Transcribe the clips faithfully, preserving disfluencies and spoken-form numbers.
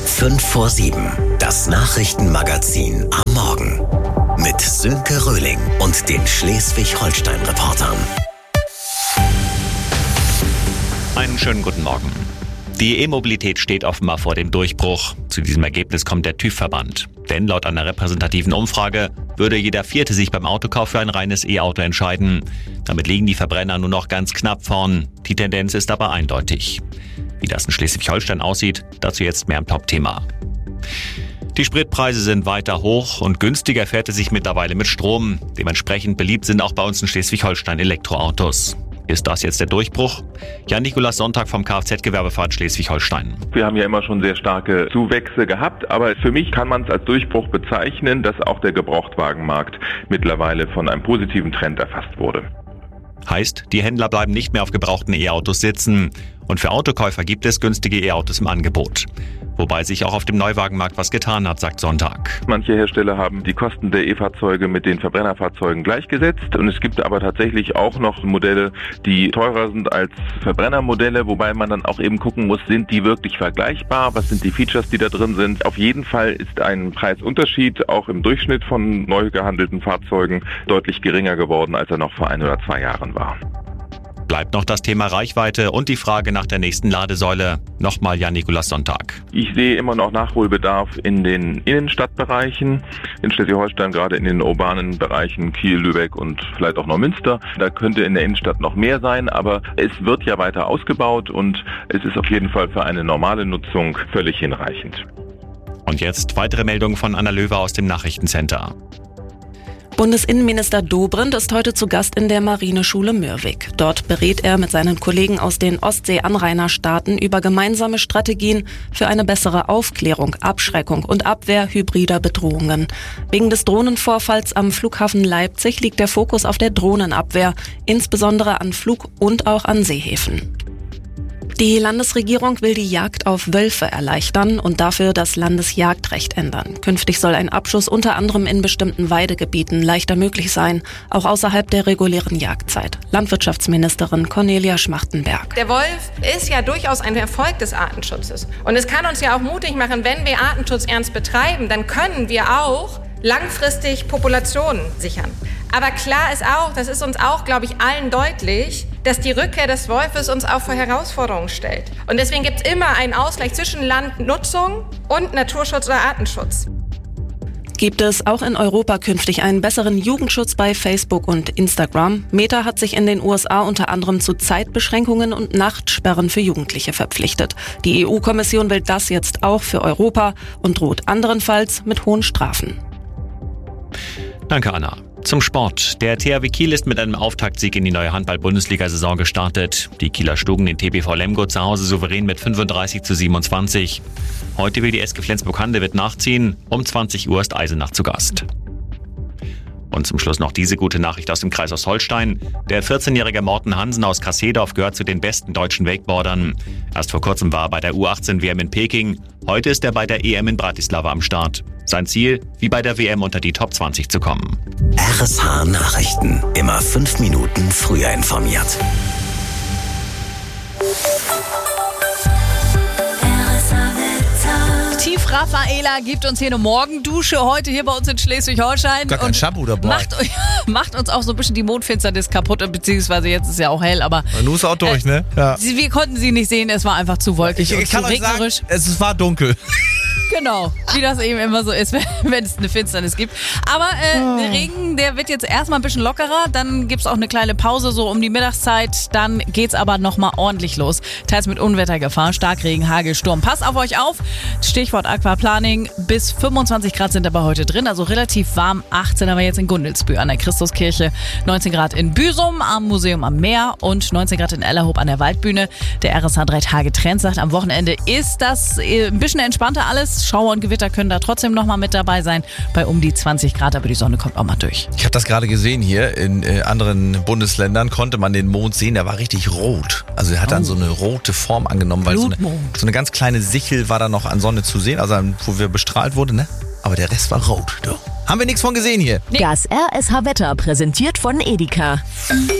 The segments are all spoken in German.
fünf vor sieben. Das Nachrichtenmagazin am Morgen. Mit Sönke Röhling und den Schleswig-Holstein-Reportern. Einen schönen guten Morgen. Die E-Mobilität steht offenbar vor dem Durchbruch. Zu diesem Ergebnis kommt der TÜV-Verband. Denn laut einer repräsentativen Umfrage würde jeder Vierte sich beim Autokauf für ein reines E-Auto entscheiden. Damit liegen die Verbrenner nur noch ganz knapp vorn. Die Tendenz ist aber eindeutig. Wie das in Schleswig-Holstein aussieht, dazu jetzt mehr im Top-Thema. Die Spritpreise sind weiter hoch und günstiger fährt es sich mittlerweile mit Strom. Dementsprechend beliebt sind auch bei uns in Schleswig-Holstein Elektroautos. Ist das jetzt der Durchbruch? Jan-Nikolaus Sonntag vom Kfz-Gewerbeverband Schleswig-Holstein. Wir haben ja immer schon sehr starke Zuwächse gehabt, aber für mich kann man es als Durchbruch bezeichnen, dass auch der Gebrauchtwagenmarkt mittlerweile von einem positiven Trend erfasst wurde. Heißt, die Händler bleiben nicht mehr auf gebrauchten E-Autos sitzen. Und für Autokäufer gibt es günstige E-Autos im Angebot. Wobei sich auch auf dem Neuwagenmarkt was getan hat, sagt Sonntag. Manche Hersteller haben die Kosten der E-Fahrzeuge mit den Verbrennerfahrzeugen gleichgesetzt. Und es gibt aber tatsächlich auch noch Modelle, die teurer sind als Verbrennermodelle, wobei man dann auch eben gucken muss, sind die wirklich vergleichbar? Was sind die Features, die da drin sind? Auf jeden Fall ist ein Preisunterschied auch im Durchschnitt von neu gehandelten Fahrzeugen deutlich geringer geworden, als er noch vor ein oder zwei Jahren war. Bleibt noch das Thema Reichweite und die Frage nach der nächsten Ladesäule. Nochmal Jan-Nikolaus Sonntag. Ich sehe immer noch Nachholbedarf in den Innenstadtbereichen, in Schleswig-Holstein, gerade in den urbanen Bereichen Kiel, Lübeck und vielleicht auch Neumünster. Da könnte in der Innenstadt noch mehr sein, aber es wird ja weiter ausgebaut und es ist auf jeden Fall für eine normale Nutzung völlig hinreichend. Und jetzt weitere Meldungen von Anna Löwe aus dem Nachrichtencenter. Bundesinnenminister Dobrindt ist heute zu Gast in der Marineschule Mürwik. Dort berät er mit seinen Kollegen aus den Ostsee-Anrainerstaaten über gemeinsame Strategien für eine bessere Aufklärung, Abschreckung und Abwehr hybrider Bedrohungen. Wegen des Drohnenvorfalls am Flughafen Leipzig liegt der Fokus auf der Drohnenabwehr, insbesondere an Flug- und auch an Seehäfen. Die Landesregierung will die Jagd auf Wölfe erleichtern und dafür das Landesjagdrecht ändern. Künftig soll ein Abschuss unter anderem in bestimmten Weidegebieten leichter möglich sein, auch außerhalb der regulären Jagdzeit. Landwirtschaftsministerin Cornelia Schmachtenberg. Der Wolf ist ja durchaus ein Erfolg des Artenschutzes. Und es kann uns ja auch mutig machen, wenn wir Artenschutz ernst betreiben, dann können wir auch langfristig Populationen sichern. Aber klar ist auch, das ist uns auch, glaube ich, allen deutlich, dass die Rückkehr des Wolfes uns auch vor Herausforderungen stellt. Und deswegen gibt es immer einen Ausgleich zwischen Landnutzung und Naturschutz oder Artenschutz. Gibt es auch in Europa künftig einen besseren Jugendschutz bei Facebook und Instagram? Meta hat sich in den U S A unter anderem zu Zeitbeschränkungen und Nachtsperren für Jugendliche verpflichtet. Die E U-Kommission will das jetzt auch für Europa und droht anderenfalls mit hohen Strafen. Danke, Anna. Zum Sport. Der T H W Kiel ist mit einem Auftaktsieg in die neue Handball-Bundesliga-Saison gestartet. Die Kieler schlugen den T B V Lemgo zu Hause souverän mit fünfunddreißig zu siebenundzwanzig. Heute will die S G Flensburg-Handewitt nachziehen. Um zwanzig Uhr ist Eisenach zu Gast. Und zum Schluss noch diese gute Nachricht aus dem Kreis Ostholstein. Der vierzehnjährige Morten Hansen aus Kassedorf gehört zu den besten deutschen Wakeboardern. Erst vor kurzem war er bei der U achtzehn W M in Peking. Heute ist er bei der E M in Bratislava am Start. Sein Ziel, wie bei der W M unter die Top zwanzig zu kommen. R S H Nachrichten. Immer fünf Minuten früher informiert. Tief Raffaela gibt uns hier eine Morgendusche heute hier bei uns in Schleswig-Holstein. Gar kein Shampoo dabei. Macht, macht uns auch so ein bisschen die Mondfinsternis kaputt, beziehungsweise jetzt ist ja auch hell, aber... Nu ist auch durch, äh, ne? Ja. Wir konnten sie nicht sehen, es war einfach zu wolkig ich, und ich kann zu euch regnerisch. Sagen, es war dunkel. Genau, wie das eben immer so ist, wenn es eine Finsternis gibt. Aber äh, oh. der Regen, der wird jetzt erstmal ein bisschen lockerer, dann gibt's auch eine kleine Pause so um die Mittagszeit, dann geht's aber nochmal ordentlich los. Teils mit Unwettergefahr, Starkregen, Hagel, Sturm. Passt auf euch auf, Stichwort Aquaplaning, bis fünfundzwanzig Grad sind dabei heute drin, also relativ warm, achtzehn aber jetzt in Gundelsbühl an der Christuskirche, neunzehn Grad in Büsum am Museum am Meer und neunzehn Grad in Ellerhoop an der Waldbühne. Der R S H drei Tage Trend sagt, am Wochenende ist das ein bisschen entspannter alles. Schauer und Gewitter können da trotzdem nochmal mit dabei sein. Bei um die zwanzig Grad, aber die Sonne kommt auch mal durch. Ich habe das gerade gesehen hier. In äh, anderen Bundesländern konnte man den Mond sehen. Der war richtig rot. Also er hat dann oh. so eine rote Form angenommen, weil so eine, so eine ganz kleine Sichel war da noch an Sonne zu sehen, also wo wir bestrahlt wurden, ne? Aber der Rest war rot. Du. Haben wir nichts von gesehen hier. Nee. Das R S H Wetter präsentiert von Edeka.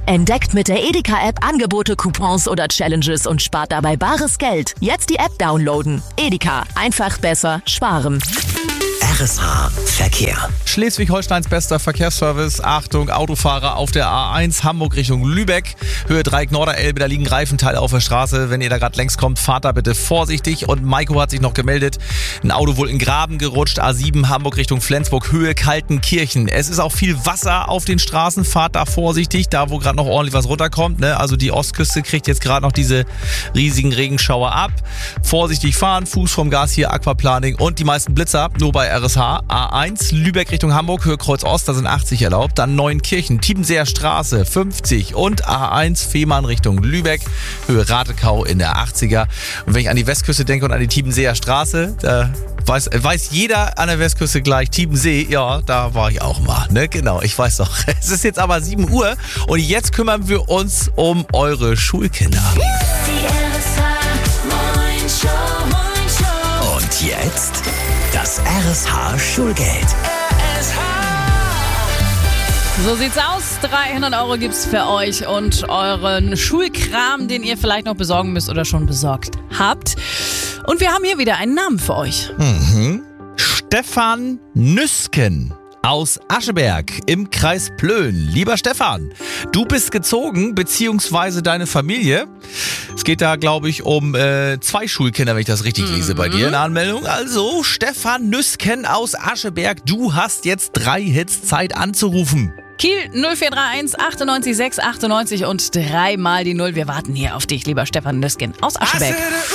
Entdeckt mit der Edeka-App Angebote, Coupons oder Challenges und spart dabei bares Geld. Jetzt die App downloaden. Edeka. Einfach besser sparen. R S H Verkehr. Schleswig-Holsteins bester Verkehrsservice. Achtung, Autofahrer auf der A eins Hamburg Richtung Lübeck. Höhe Dreieck Norderelbe, da liegen Reifenteile auf der Straße. Wenn ihr da gerade längs kommt, fahrt da bitte vorsichtig. Und Maiko hat sich noch gemeldet. Ein Auto wohl in Graben gerutscht. A sieben Hamburg Richtung Flensburg, Höhe Kaltenkirchen. Es ist auch viel Wasser auf den Straßen. Fahrt da vorsichtig, da wo gerade noch ordentlich was runterkommt. Ne? Also die Ostküste kriegt jetzt gerade noch diese riesigen Regenschauer ab. Vorsichtig fahren, Fuß vom Gas hier, Aquaplaning und die meisten Blitzer nur bei R S H. A eins Lübeck Richtung Hamburg, Höhe Kreuz Ost, da sind achtzig erlaubt. Dann Neunkirchen, Tiebenseer Straße fünfzig und A eins Fehmarn Richtung Lübeck, Höhe Ratekau in der achtziger. Und wenn ich an die Westküste denke und an die Tiebenseer Straße, da weiß, weiß jeder an der Westküste gleich, Tiebensee, ja, da war ich auch mal, ne? Genau, ich weiß doch. Es ist jetzt aber sieben Uhr und jetzt kümmern wir uns um eure Schulkinder. Die R S H Morning Show. Und jetzt das R S H Schulgeld. So sieht's aus. dreihundert Euro gibt's für euch und euren Schulkram, den ihr vielleicht noch besorgen müsst oder schon besorgt habt. Und wir haben hier wieder einen Namen für euch. Mhm. Stefan Nüsken aus Ascheberg im Kreis Plön. Lieber Stefan, du bist gezogen, beziehungsweise deine Familie. Es geht da, glaube ich, um äh, zwei Schulkinder, wenn ich das richtig lese bei dir in der Anmeldung. Also, Stefan Nüsken aus Ascheberg, du hast jetzt drei Hits Zeit anzurufen. Kiel null vier drei eins achtundneunzig sechs achtundneunzig und dreimal die Null. Wir warten hier auf dich, lieber Stefan Nüsken aus Ascheberg.